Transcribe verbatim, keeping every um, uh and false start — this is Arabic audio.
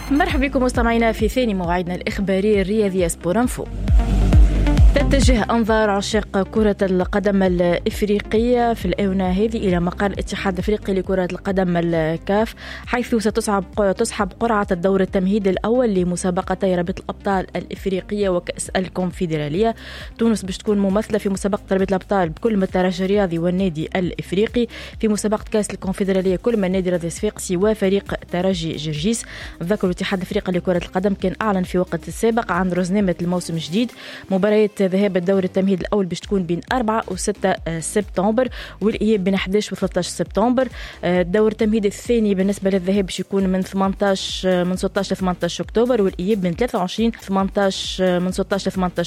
مرحبا بكم مستمعينا في ثاني موعدنا الإخباري الرياضي سبور انفو. تتجه أنظار عشاق كرة القدم الإفريقية في الآونة هذه إلى مقر الاتحاد الأفريقي لكرة القدم الكاف، حيث ستصعب تسحب قرعة الدور التمهيدي الأول لمسابقتي رابطة الأبطال الإفريقية وكأس الكونفدرالية. تونس باش تكون ممثلة في مسابقة رابطة الأبطال بكل من الترجي الرياضي والنادي الإفريقي، في مسابقة كأس الكونفدرالية كل من النادي الرياضي الصفاقسي وفريق ترجي جرجيس. ذكر الاتحاد الأفريقي لكرة القدم كان أعلن في وقت السابق عن رزنامة الموسم الجديد. مباريات ذهاب الدور التمهيد الأول باش تكون بين أربعة وستة سبتمبر، والإياب بين أحد عشر وثلاثة عشر سبتمبر. الدور التمهيدي الثاني بالنسبة للذهاب باش يكون من ثمانية عشر من ستة عشر ل ثمانية عشر أكتوبر، والإياب من ثلاثة وعشرين ثمانية عشر من ستة عشر ل ثمانية عشر